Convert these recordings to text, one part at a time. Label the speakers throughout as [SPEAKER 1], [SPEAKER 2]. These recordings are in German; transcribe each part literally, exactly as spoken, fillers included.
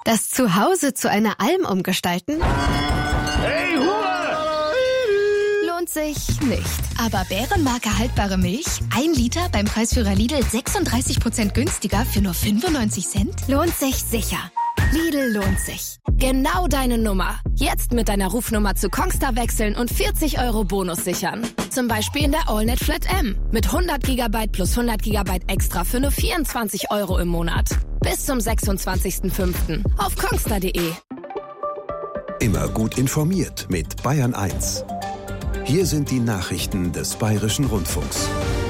[SPEAKER 1] Das Zuhause zu einer Alm umgestalten?
[SPEAKER 2] Hey, Ruhe!
[SPEAKER 1] Lohnt sich nicht. Aber Bärenmarke haltbare Milch? Ein Liter beim Preisführer Lidl sechsunddreißig Prozent günstiger für nur fünfundneunzig Cent? Lohnt sich sicher. Lidl lohnt sich. Genau deine Nummer. Jetzt mit deiner Rufnummer zu Kongstar wechseln und vierzig Euro Bonus sichern. Zum Beispiel in der AllNet Flat M. Mit hundert Gigabyte plus hundert Gigabyte extra für nur vierundzwanzig Euro im Monat. Bis zum sechsundzwanzigsten fünften auf kongstar punkt de.
[SPEAKER 3] Immer gut informiert mit Bayern eins. Hier sind die Nachrichten des Bayerischen Rundfunks.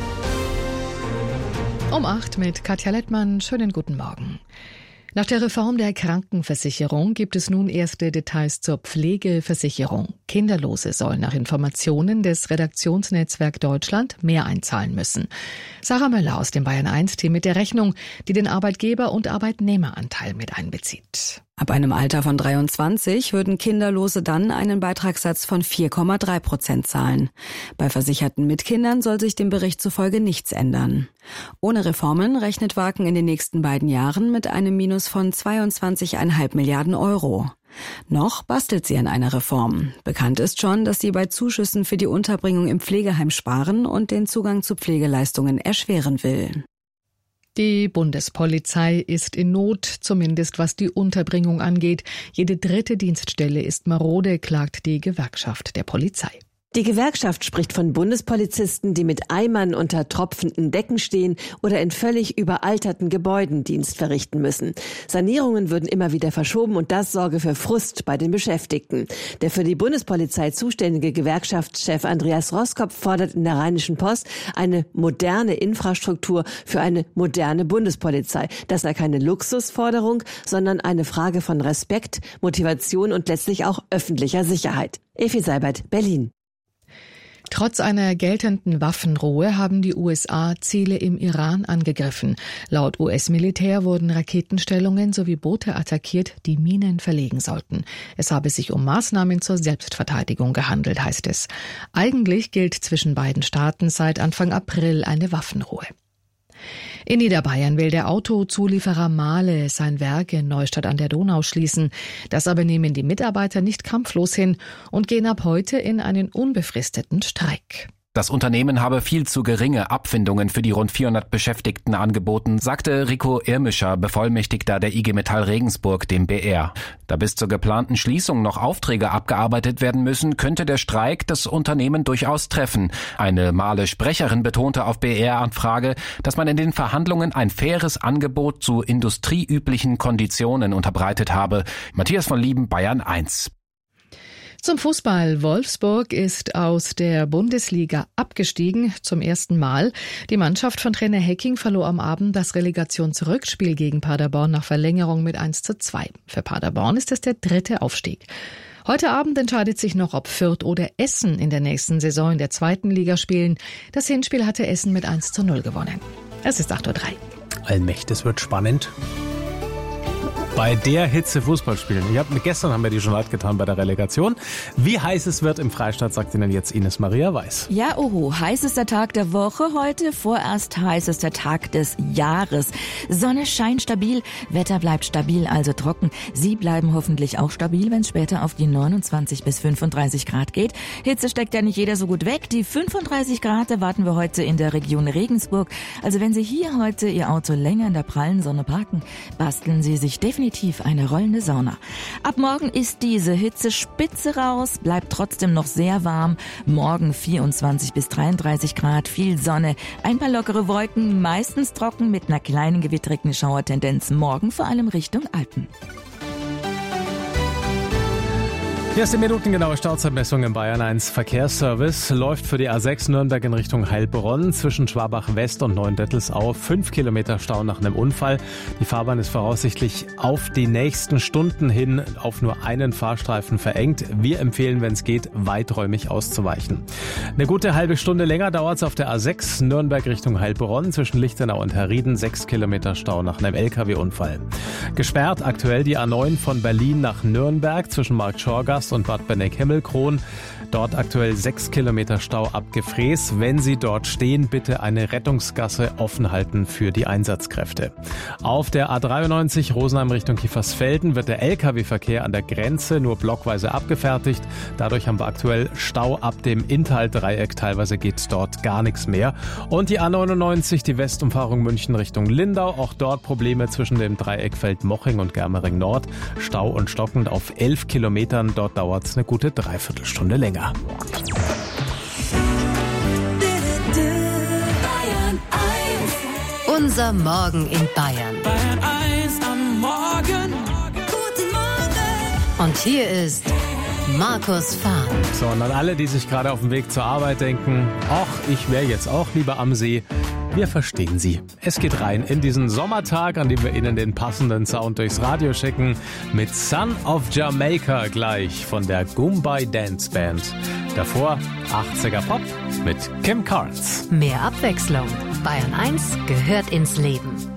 [SPEAKER 4] Um acht mit Katja Lettmann. Schönen guten Morgen. Nach der Reform der Krankenversicherung gibt es nun erste Details zur Pflegeversicherung. Kinderlose sollen nach Informationen des Redaktionsnetzwerk Deutschland mehr einzahlen müssen. Sarah Möller aus dem Bayern eins Team mit der Rechnung, die den Arbeitgeber- und Arbeitnehmeranteil mit einbezieht.
[SPEAKER 5] Ab einem Alter von dreiundzwanzig würden Kinderlose dann einen Beitragssatz von vier Komma drei Prozent zahlen. Bei Versicherten mit Kindern soll sich dem Bericht zufolge nichts ändern. Ohne Reformen rechnet Wagen in den nächsten beiden Jahren mit einem Minus von zweiundzwanzig Komma fünf Milliarden Euro. Noch bastelt sie an einer Reform. Bekannt ist schon, dass sie bei Zuschüssen für die Unterbringung im Pflegeheim sparen und den Zugang zu Pflegeleistungen erschweren will.
[SPEAKER 4] Die Bundespolizei ist in Not, zumindest was die Unterbringung angeht. Jede dritte Dienststelle ist marode, klagt die Gewerkschaft der Polizei.
[SPEAKER 6] Die Gewerkschaft spricht von Bundespolizisten, die mit Eimern unter tropfenden Decken stehen oder in völlig überalterten Gebäuden Dienst verrichten müssen. Sanierungen würden immer wieder verschoben und das sorge für Frust bei den Beschäftigten. Der für die Bundespolizei zuständige Gewerkschaftschef Andreas Roskopf fordert in der Rheinischen Post eine moderne Infrastruktur für eine moderne Bundespolizei. Das sei keine Luxusforderung, sondern eine Frage von Respekt, Motivation und letztlich auch öffentlicher Sicherheit. Effi Seibert, Berlin.
[SPEAKER 4] Trotz einer geltenden Waffenruhe haben die U S A Ziele im Iran angegriffen. Laut U S-Militär wurden Raketenstellungen sowie Boote attackiert, die Minen verlegen sollten. Es habe sich um Maßnahmen zur Selbstverteidigung gehandelt, heißt es. Eigentlich gilt zwischen beiden Staaten seit Anfang April eine Waffenruhe. In Niederbayern will der Autozulieferer Mahle sein Werk in Neustadt an der Donau schließen. Das aber nehmen die Mitarbeiter nicht kampflos hin und gehen ab heute in einen unbefristeten Streik.
[SPEAKER 7] Das Unternehmen habe viel zu geringe Abfindungen für die rund vierhundert Beschäftigten angeboten, sagte Rico Irmischer, Bevollmächtigter der I G Metall Regensburg, dem B R. Da bis zur geplanten Schließung noch Aufträge abgearbeitet werden müssen, könnte der Streik das Unternehmen durchaus treffen. Eine Mahle-Sprecherin betonte auf B R-Anfrage, dass man in den Verhandlungen ein faires Angebot zu industrieüblichen Konditionen unterbreitet habe. Matthias von Lieben, Bayern eins.
[SPEAKER 4] Zum Fußball. Wolfsburg ist aus der Bundesliga abgestiegen, zum ersten Mal. Die Mannschaft von Trainer Hecking verlor am Abend das Relegationsrückspiel gegen Paderborn nach Verlängerung mit eins zu zwei. Für Paderborn ist es der dritte Aufstieg. Heute Abend entscheidet sich noch, ob Fürth oder Essen in der nächsten Saison in der zweiten Liga spielen. Das Hinspiel hatte Essen mit eins zu null gewonnen. Es ist acht Uhr drei.
[SPEAKER 8] Allmächtig, es wird spannend. Bei der Hitze Fußball spielen. Ich hab, gestern haben wir die schon leid getan bei der Relegation. Wie heiß es wird im Freistaat, sagt Ihnen jetzt Ines Maria Weiß.
[SPEAKER 5] Ja, oho, heißester Tag der Woche heute, vorerst heißester Tag des Jahres. Sonne scheint stabil, Wetter bleibt stabil, also trocken. Sie bleiben hoffentlich auch stabil, wenn es später auf die neunundzwanzig bis fünfunddreißig Grad geht. Hitze steckt ja nicht jeder so gut weg. Die fünfunddreißig Grad erwarten wir heute in der Region Regensburg. Also wenn Sie hier heute Ihr Auto länger in der prallen Sonne parken, basteln Sie sich definitiv eine rollende Sauna. Ab morgen ist diese Hitzespitze raus, bleibt trotzdem noch sehr warm. Morgen vierundzwanzig bis dreiunddreißig Grad, viel Sonne, ein paar lockere Wolken, meistens trocken mit einer kleinen gewittrigen Schauertendenz. Morgen vor allem Richtung Alpen.
[SPEAKER 8] Hier ist die minutengenaue Stauzeitmessung im Bayern eins Verkehrsservice. Läuft für die A sechs Nürnberg in Richtung Heilbronn zwischen Schwabach West und Neuendettelsau. Fünf Kilometer Stau nach einem Unfall. Die Fahrbahn ist voraussichtlich auf die nächsten Stunden hin auf nur einen Fahrstreifen verengt. Wir empfehlen, wenn es geht, weiträumig auszuweichen. Eine gute halbe Stunde länger dauert es auf der A sechs Nürnberg Richtung Heilbronn zwischen Lichtenau und Herrieden. Sechs Kilometer Stau nach einem L K W-Unfall. Gesperrt aktuell die A neun von Berlin nach Nürnberg zwischen Marktschorgast West und Bad Benneck-Himmelkron. Dort aktuell sechs Kilometer Stau ab Gefrees. Wenn Sie dort stehen, bitte eine Rettungsgasse offen halten für die Einsatzkräfte. Auf der A dreiundneunzig Rosenheim Richtung Kiefersfelden wird der L K W-Verkehr an der Grenze nur blockweise abgefertigt. Dadurch haben wir aktuell Stau ab dem Inntal-Dreieck. Teilweise geht dort gar nichts mehr. Und die A neunundneunzig, die Westumfahrung München Richtung Lindau. Auch dort Probleme zwischen dem Dreieck Feldmoching und Germering Nord. Stau und stockend auf elf Kilometern. Dort dauert es eine gute Dreiviertelstunde länger.
[SPEAKER 9] Unser Morgen in Bayern.
[SPEAKER 10] Bayern eins am Morgen.
[SPEAKER 9] Guten Morgen. Und hier ist Markus Fahn.
[SPEAKER 8] So, und an alle, die sich gerade auf dem Weg zur Arbeit denken, ach, ich wäre jetzt auch lieber am See. Wir verstehen Sie. Es geht rein in diesen Sommertag, an dem wir Ihnen den passenden Sound durchs Radio schicken, mit Son of Jamaica gleich von der Goombay Dance Band. Davor achtziger Pop mit Kim Carnes.
[SPEAKER 9] Mehr Abwechslung. Bayern eins gehört ins Leben.